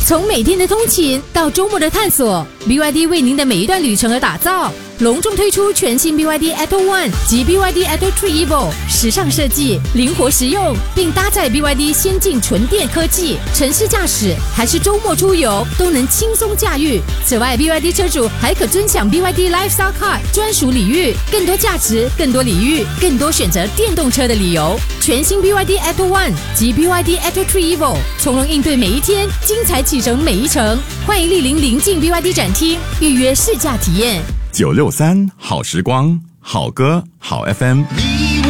从每天的通勤到周末的探索， BYD 为您的每一段旅程而打造。隆重推出全新 BYD Atto One 及 BYD Atto 3 Evo， 时尚设计，灵活实用，并搭载 BYD 先进纯电科技，城市驾驶还是周末出游都能轻松驾驭。此外 ，BYD 车主还可尊享 BYD Lifestyle Card 专属礼遇，更多价值，更多礼遇，更多选择电动车的理由。全新 BYD Atto One 及 BYD Atto 3 Evo， 从容应对每一天，精彩启程每一程。欢迎莅临临近 BYD 展厅，预约试驾体验。 963好时光，好歌好 FM。